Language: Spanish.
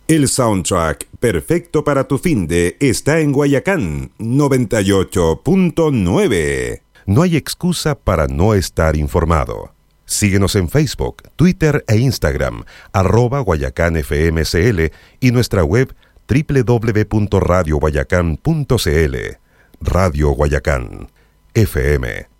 El soundtrack perfecto para tu finde está en Guayacán 98.9. No hay excusa para no estar informado. Síguenos en Facebook, Twitter e Instagram, @GuayacánFMCL y nuestra web www.radioguayacán.cl. Radio Guayacán, FM